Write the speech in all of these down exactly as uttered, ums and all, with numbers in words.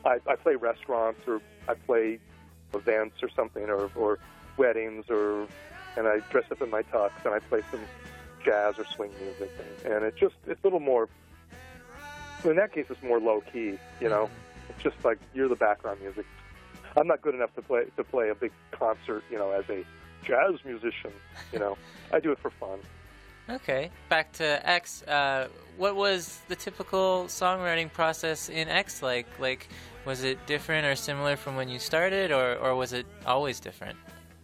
I, I play restaurants, or I play events or something, or, or weddings, or and I dress up in my tux and I play some jazz or swing music, and, and it just it's a little more. In that case, it's more low key. You know, it's just like you're the background music. I'm not good enough to play to play a big concert. You know, as a jazz musician. You know, I do it for fun. Okay, back to X. Uh, what was the typical songwriting process in X like? Like, was it different or similar from when you started, or, or was it always different?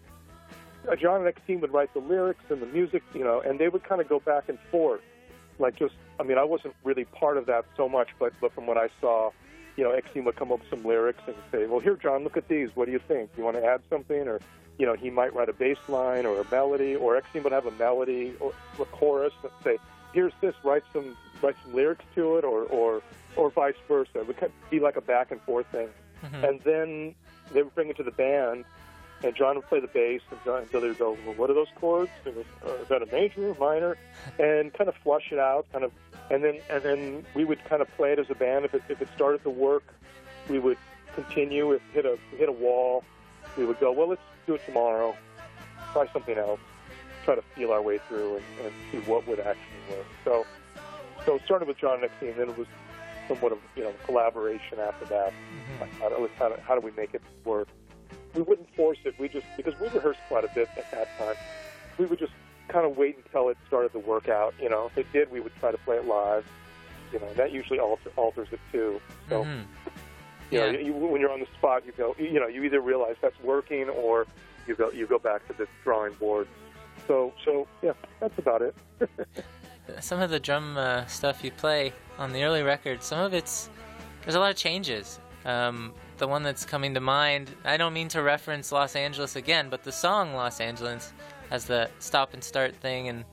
Uh, John and Exene would write the lyrics and the music, you know, and they would kind of go back and forth. Like just, I mean, I wasn't really part of that so much, but, but from what I saw, you know, Exene would come up with some lyrics and say, well, here, John, look at these. What do you think? You want to add something? Or, you know, he might write a bass line or a melody, or Exene would have a melody or a chorus and say, here's this, write some write some lyrics to it, or or, or vice versa. It would be like a back and forth thing. Mm-hmm. And then they would bring it to the band, and John would play the bass, and John, so they would go, well, what are those chords? And, uh, is that a major or minor? And kind of flush it out, kind of, and then and then we would kind of play it as a band. If it, if it started to work, we would continue. If it hit a hit a wall, we would go, well, let's do it tomorrow. Try something else. Try to feel our way through and, and see what would actually work. So, so it started with John and Exene, and then it was somewhat of, you know, collaboration after that. Mm-hmm. Like how, do, how, do, how do we make it work? We wouldn't force it. We just, because we rehearsed quite a bit at that time, we would just kind of wait until it started to work out. You know, if it did, we would try to play it live. You know, that usually alter, alters it too. So, mm-hmm. you know, yeah. you, when you're on the spot, you go, you know, you either realize that's working, or you go, you go back to the drawing board. So, so yeah, that's about it. Some of the drum uh, stuff you play on the early records, some of it's, there's a lot of changes. Um, the one that's coming to mind, I don't mean to reference Los Angeles again, but the song Los Angeles has the stop and start thing, and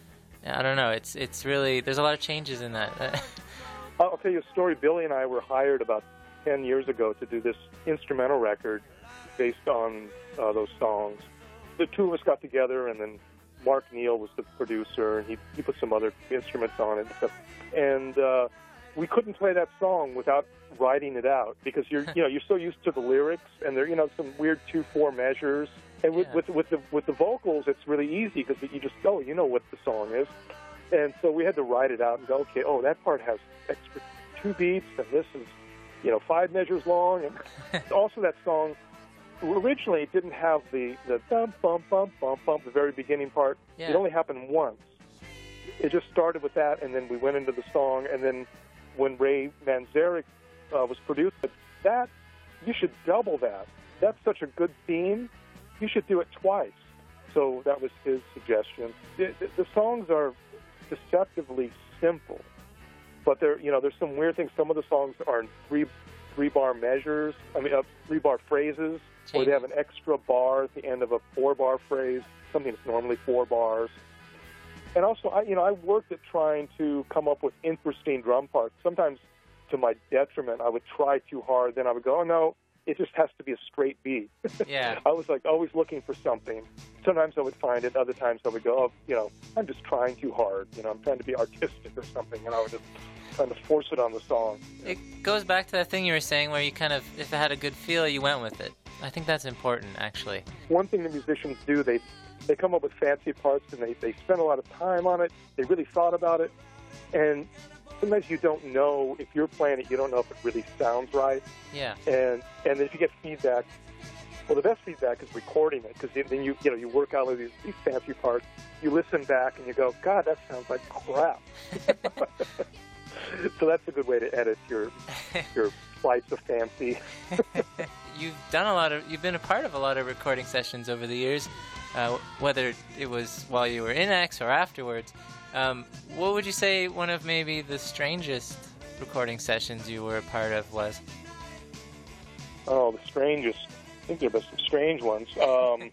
I don't know, it's it's really, there's a lot of changes in that. I'll tell you a story. Billy and I were hired about ten years ago to do this instrumental record based on uh, those songs. The two of us got together, and then Mark Neal was the producer, and he, he put some other instruments on it and stuff. And uh, we couldn't play that song without writing it out, because you're you know you're so used to the lyrics, and there you know some weird two four measures. And with, yeah. with with the with the vocals, it's really easy because you just go, you know what the song is. And so we had to write it out and go, okay, oh, that part has extra two beats, and this is you know five measures long, and also that song. Originally, it didn't have the the bum bum bum bum bum the very beginning part. Yeah. It only happened once. It just started with that, and then we went into the song. And then when Ray Manzarek uh, was produced, that you should double that. That's such a good theme. You should do it twice. So that was his suggestion. The, the, the songs are deceptively simple, but there you know there's some weird things. Some of the songs are in three three bar measures. I mean, uh, three bar phrases. Or they have an extra bar at the end of a four-bar phrase, something that's normally four bars. And also, I, you know, I worked at trying to come up with interesting drum parts. Sometimes, to my detriment, I would try too hard. Then I would go, oh, no, it just has to be a straight beat. Yeah. I was, like, always looking for something. Sometimes I would find it. Other times I would go, oh, you know, I'm just trying too hard. You know, I'm trying to be artistic or something. And I would just kind of force it on the song. It goes back to that thing you were saying where you kind of, if it had a good feel, you went with it. I think that's important, actually. One thing that musicians do, they they come up with fancy parts, and they, they spend a lot of time on it. They really thought about it. And sometimes you don't know, if you're playing it, you don't know if it really sounds right. Yeah. And and if you get feedback, well, the best feedback is recording it, because then you you know you work out of these, these fancy parts. You listen back, and you go, God, that sounds like crap. So that's a good way to edit your your flights of fancy. You've done a lot of, you've been a part of a lot of recording sessions over the years, uh, whether it was while you were in X or afterwards. Um, what would you say one of maybe the strangest recording sessions you were a part of was? Oh, the strangest. I think there were some strange ones. Um,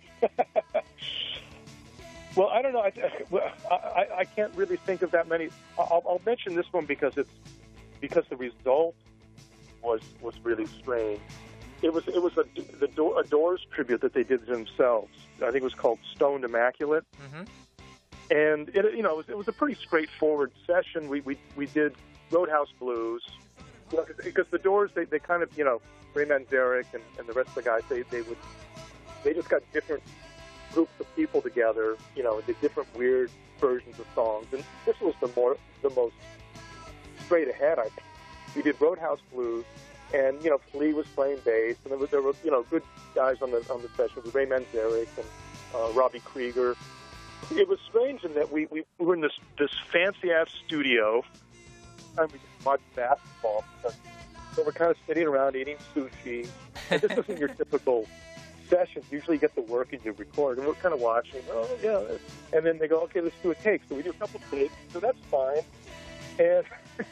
well, I don't know. I, I, I can't really think of that many. I'll, I'll mention this one because it's because the result was was really strange. It was it was a the Do- a Doors tribute that they did themselves. I think it was called Stoned Immaculate, mm-hmm. and it you know it was, it was a pretty straightforward session. We we we did Roadhouse Blues, You know, because the Doors, they, they kind of, you know, Ray Manzarek and, and the rest of the guys, they, they would, they just got different groups of people together, you know, and did different weird versions of songs. And this was the more, the most straight ahead, I think. We did Roadhouse Blues, and, you know, Flea was playing bass, and there were, there were you know, good guys on the on the session with Ray Manzarek and uh, Robbie Krieger. It was strange in that we, we were in this, this fancy-ass studio, and we just watched basketball. So we're kind of sitting around eating sushi. And this isn't your typical session. Usually you get to work and you record, and we're kind of watching. Oh, yeah. And then they go, okay, let's do a take. So we do a couple takes, so that's fine. And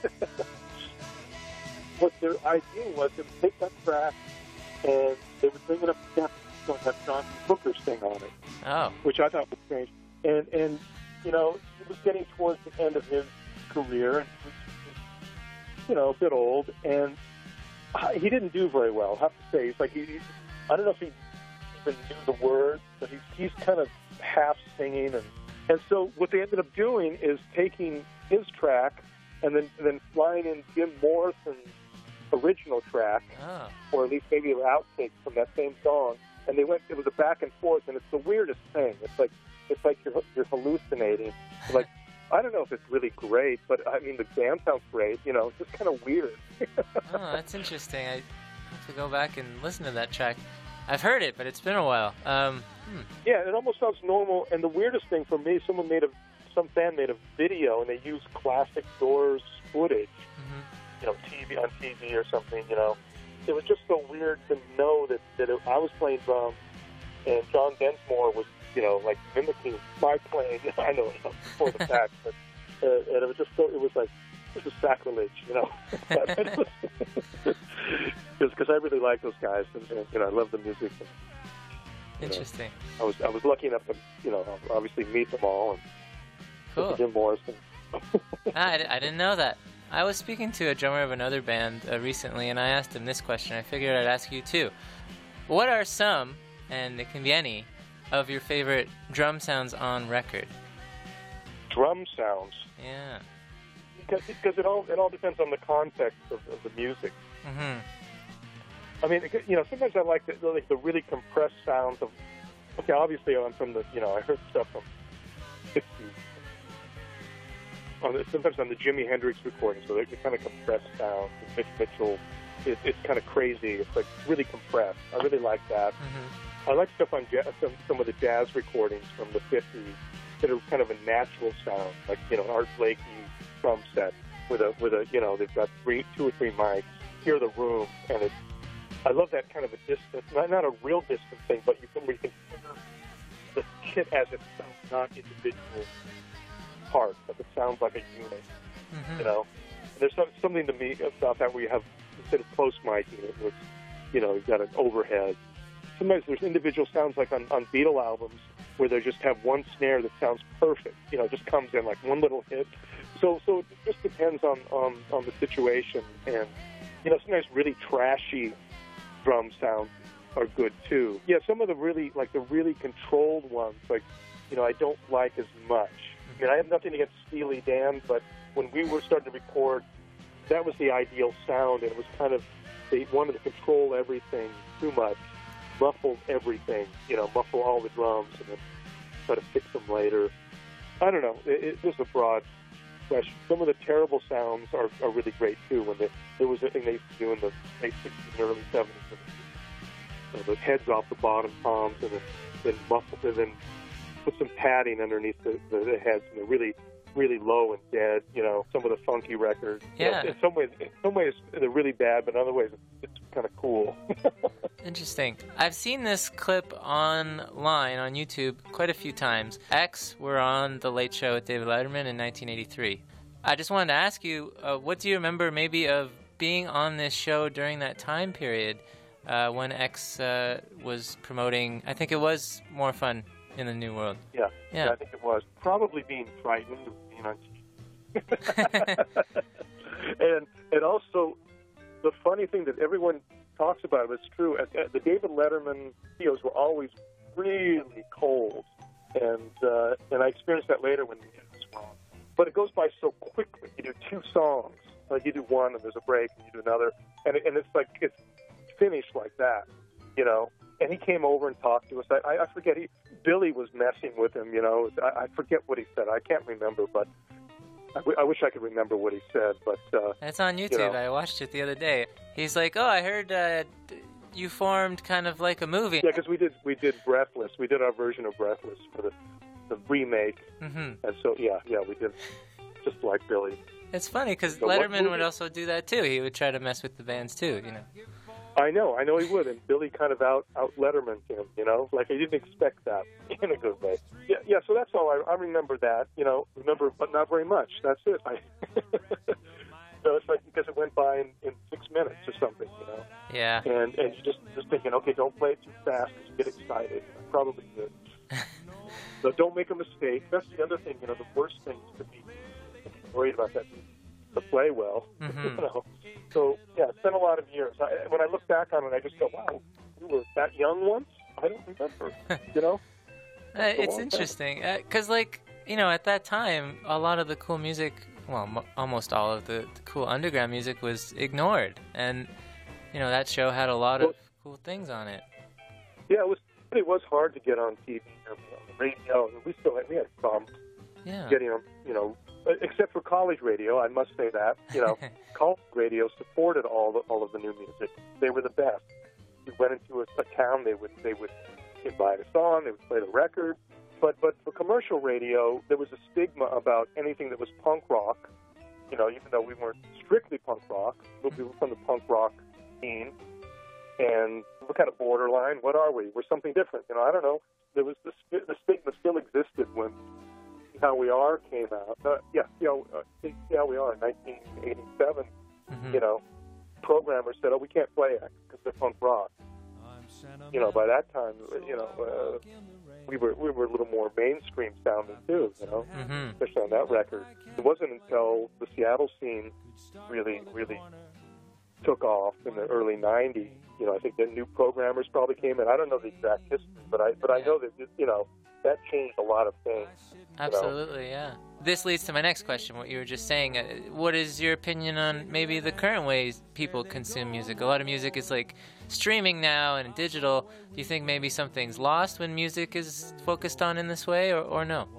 what their idea was to take that track, and they would bring it up to San Francisco and have John Booker sing on it. Oh. Which I thought was strange. And, and you know, he was getting towards the end of his career, and he was, you know, a bit old, and he didn't do very well, I have to say. He's like, he, he, I don't know if he even knew the words, but he's, he's kind of half singing. And, and so what they ended up doing is taking his track and then, and then flying in Jim Morrison's original track, oh. or at least maybe an outtake from that same song. And they went, it was a back and forth, and it's the weirdest thing. It's like, it's like you're, you're hallucinating. Like, I don't know if it's really great, but I mean, the band sounds great. You know, it's just kind of weird. Oh, that's interesting. I have to go back and listen to that track. I've heard it, but it's been a while. Um, hmm. Yeah, it almost sounds normal. And the weirdest thing for me, someone made a, some fan made a video, and they used classic Doors footage, mm-hmm. you know, T V on T V or something. You know, it was just so weird to know that that it, I was playing drums, and John Densmore was, you know, like mimicking my playing. I know it was before the fact, but uh, and it was just so, it was like, this is sacrilege, you know. Because I really like those guys, and, and you know, I love the music. And, Interesting. Know, I was I was lucky enough to, you know, obviously meet them all, and cool. Jim Morrison. ah, I, I didn't know that. I was speaking to a drummer of another band uh, recently, and I asked him this question. I figured I'd ask you too. What are some, and it can be any, of your favorite drum sounds on record? Drum sounds? Yeah. Because, because it all it all depends on the context of, of the music. Mm-hmm. I mean, you know, sometimes I like the, like the really compressed sounds of. Okay, obviously I'm from the, you know, I heard stuff from sixties. On the, sometimes on the Jimi Hendrix recordings, so they're kind of compressed sounds. Mitch Mitchell, it, it's kind of crazy. It's like really compressed. I really like that. Mm-hmm. I like stuff on jazz, some some of the jazz recordings from the fifties that are kind of a natural sound, like, you know, an Art Blakey drum set with a with a you know, they've got three, two or three mics. Hear the room, and it's. I love that kind of a distance, not not a real distant thing, but you can where you can hear the kit as it sounds, not individual parts, but it sounds like a unit. Mm-hmm. You know, and there's some, something to me about that where you have, instead of close miking it, which, you know, you've got an overhead. Sometimes there's individual sounds like on, on Beatle albums where they just have one snare that sounds perfect. You know, it just comes in like one little hit. So so it just depends on, on, on the situation. And, you know, sometimes really trashy drum sounds are good too. Yeah, some of the really, like the really controlled ones, like, you know, I don't like as much. I mean, I have nothing against Steely Dan, but when we were starting to record, that was the ideal sound, and it was kind of, they wanted to control everything too much, muffle everything, you know, muffle all the drums, and then try to fix them later. I don't know. It, it was a broad question. Some of the terrible sounds are, are really great, too, when they, there was a thing they used to do in the late sixties and early seventies, you know, the heads off the bottom toms, and then, then muffle, and then put some padding underneath the, the, the heads, and they're really, really low and dead. You know, some of the funky records. Yeah. You know, in some ways, in some ways they're really bad, but in other ways it's kind of cool. Interesting. I've seen this clip online on YouTube quite a few times. X were on The Late Show with David Letterman in nineteen eighty-three. I just wanted to ask you, uh, what do you remember maybe of being on this show during that time period uh, when X uh, was promoting? I think it was More Fun in the New World. Yeah, yeah, yeah, I think it was. Probably being frightened of being on T V. and and also, the funny thing that everyone talks about, it's true, at, at the David Letterman videos were always really cold. And uh, and I experienced that later when the music was wrong. But it goes by so quickly. You do two songs, Like you do one and there's a break and you do another, and it, and it's like it's finished like that, you know. And he came over and talked to us. I, I forget. He Billy was messing with him, you know. I, I forget what he said. I can't remember, but I, w- I wish I could remember what he said. But uh, it's on YouTube. You know. I watched it the other day. He's like, "Oh, I heard uh, you formed kind of like a movie." Yeah, because we did we did Breathless. We did our version of Breathless for the the remake, mm-hmm. and so yeah, yeah, we did just like Billy. It's funny because so Letterman would also do that too. He would try to mess with the bands too, you know. I know, I know he would, and Billy kind of out out Letterman him, you know, like I didn't expect that in a good way. Yeah, yeah. So that's all. I, I remember that, you know, remember, but not very much. That's it. I, so it's like because it went by in, in six minutes or something, you know. Yeah. And and you just just thinking, okay, don't play it too fast because you get excited. I probably did. So don't make a mistake. That's the other thing, you know. The worst thing is to be worried about that. To play well, mm-hmm. you know. So yeah, it's been a lot of years. I, when I look back on it, I just go, "Wow, you were that young once." I don't remember, you know. Uh, it's interesting because, uh, like, you know, at that time, a lot of the cool music, well, m- almost all of the, the cool underground music was ignored, and you know that show had a lot well, of cool things on it. Yeah, it was. It was hard to get on T V, on the radio. We still had, we had problems yeah. getting them, you know. Except for college radio, I must say that, you know, college radio supported all the, all of the new music. They were the best. You went into a, a town, they would they would invite us on, they would play the record. But but for commercial radio, there was a stigma about anything that was punk rock. You know, even though we weren't strictly punk rock, but we were from the punk rock scene, and we're kind of borderline. What are we? We're something different. You know, I don't know. There was the, the stigma still existed when How We Are came out. Uh, yeah, you know, uh, See How We Are in nineteen eighty-seven. Mm-hmm. You know, programmers said, "Oh, we can't play it because they're punk rock." You know, by that time, you know, uh, we were we were a little more mainstream sounding too. You know, mm-hmm. especially on that record. It wasn't until the Seattle scene really, really took off in the early nineties. You know, I think the new programmers probably came in. I don't know the exact history, but I but I know that you know. That changed a lot of things. Absolutely, you know? Yeah. This leads to my next question, what you were just saying. Uh, what is your opinion on maybe the current ways people consume music? A lot of music is like streaming now and digital. Do you think maybe something's lost when music is focused on in this way, or, or no?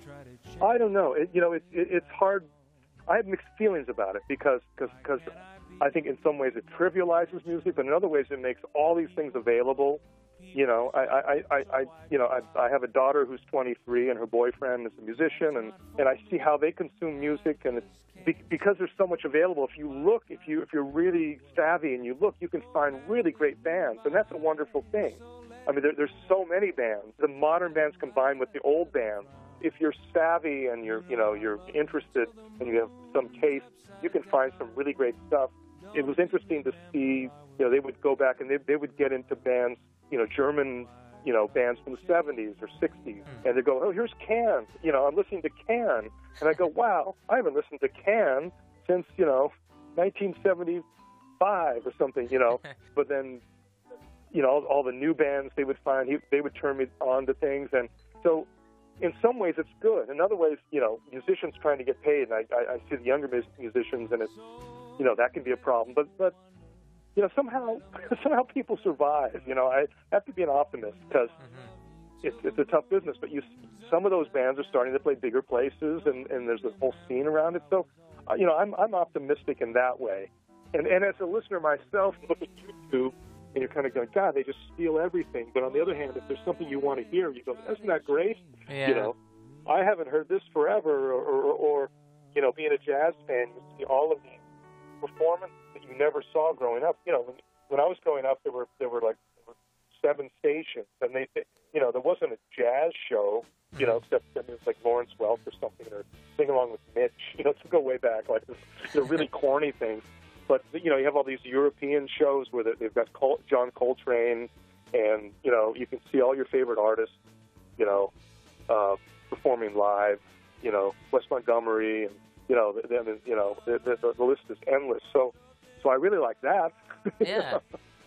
I don't know. It, you know, it, it, it's hard. I have mixed feelings about it because cause, cause I think in some ways it trivializes music, but in other ways it makes all these things available. You know, I, I, I, I you know, I, I have a daughter who's twenty-three, and her boyfriend is a musician, and, and I see how they consume music, and it's be, because there's so much available. If you look, if you if you're really savvy and you look, you can find really great bands, and that's a wonderful thing. I mean, there, there's so many bands, the modern bands combined with the old bands. If you're savvy and you're, you know, you're interested and you have some taste, you can find some really great stuff. It was interesting to see, you know, they would go back and they they would get into bands. You know, German, you know, bands from the seventies or sixties, and they go, "Oh, here's Can." You know, I'm listening to Can, and I go, "Wow, I haven't listened to Can since you know, nineteen seventy-five or something." You know, but then, you know, all, all the new bands they would find, he, they would turn me on to things, and so, in some ways, it's good. In other ways, you know, musicians trying to get paid, and I, I, I see the younger musicians, and it's, you know, that can be a problem, but but. You know, somehow, somehow people survive. You know, I have to be an optimist because mm-hmm. it's it's a tough business. But you, some of those bands are starting to play bigger places, and, and there's a whole scene around it. So, uh, you know, I'm I'm optimistic in that way. And and as a listener myself, you look at YouTube and you're kind of going, God, they just steal everything. But on the other hand, if there's something you want to hear, you go, isn't that great? Yeah. You know, I haven't heard this forever. Or, or, or you know, being a jazz fan, you see all of these performances that you never saw growing up. You know, when, when I was growing up, there were there were like there were seven stations, and they, they, you know, there wasn't a jazz show, you know, except that it was like Lawrence Welk or something, or Sing Along with Mitch, you know, to go way back, like this, you know, really corny things. But you know, you have all these European shows where they've got Col- John Coltrane, and you know, you can see all your favorite artists, you know, uh, performing live. You know, Wes Montgomery and. You know, then you know the, the, the list is endless. So, so I really like that. Yeah.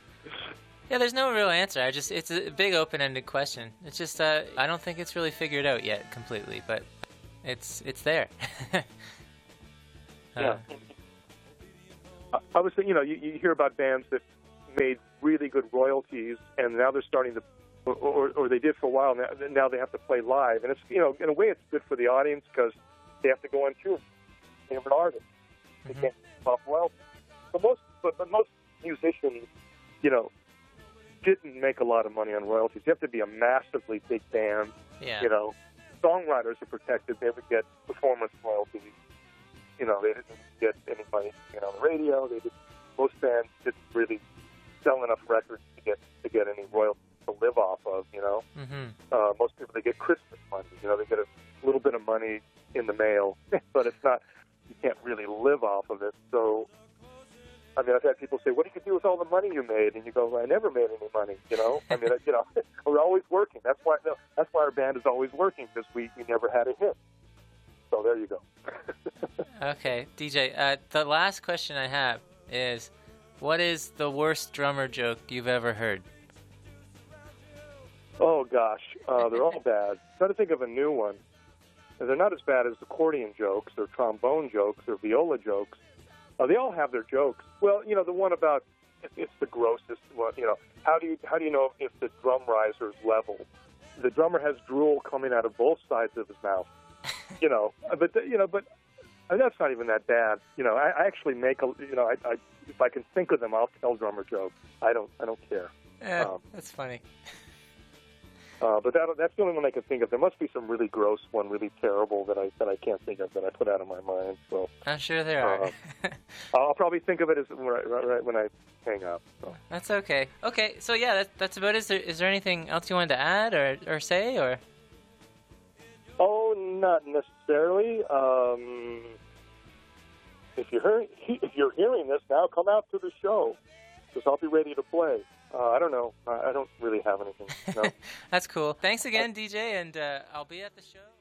Yeah. There's no real answer. I just it's a big open-ended question. It's just uh, I don't think it's really figured out yet completely, but it's it's there. uh, yeah. obviously, you know, you, you hear about bands that made really good royalties, and now they're starting to, or, or, or they did for a while. Now, now they have to play live, and it's, you know, in a way, it's good for the audience because they have to go on tour with favorite artists. They Mm-hmm. can't keep up well. But most, but, but most musicians, you know, didn't make a lot of money on royalties. You have to be a massively big band. Yeah. You know, songwriters are protected. They would get performance royalties. You know, they didn't get any money you know, on the radio. They did, most bands didn't really sell enough records to get to get any royalties to live off of. You know, Mm-hmm. uh, most people they get Christmas money. You know, they get a little bit of money in the mail, but it's not. You can't really live off of it. So, I mean, I've had people say, "What do you do with all the money you made?" And you go, well, "I never made any money." You know, I mean, you know, we're always working. That's why. No, that's why our band is always working because we, we never had a hit. So there you go. Okay, D J. Uh, the last question I have is, what is the worst drummer joke you've ever heard? Oh gosh, uh, they're all bad. Try to think of a new one. They're not as bad as accordion jokes or trombone jokes or viola jokes. Uh, they all have their jokes. Well, you know, the one about it- it's the grossest one. You know, how do you how do you know if the drum riser is level? The drummer has drool coming out of both sides of his mouth. You know, but the, you know, but uh, that's not even that bad. You know, I, I actually make a you know, I, I if I can think of them, I'll tell drummer jokes. I don't I don't care. Eh, Um, that's funny. Uh, but that, that's the only one I can think of. There must be some really gross one, really terrible that I that I can't think of that I put out of my mind. So I'm sure there are. Uh, I'll probably think of it as right, right, right when I hang up. So. That's okay. Okay, so yeah, that, that's about it. Is there, is there anything else you wanted to add or, or say? Or Oh, not necessarily. Um, if you're hearing, if you're hearing this now, come out to the show because I'll be ready to play. Uh, I don't know. I I don't really have anything. No. That's cool. Thanks again, D J, and uh, I'll be at the show.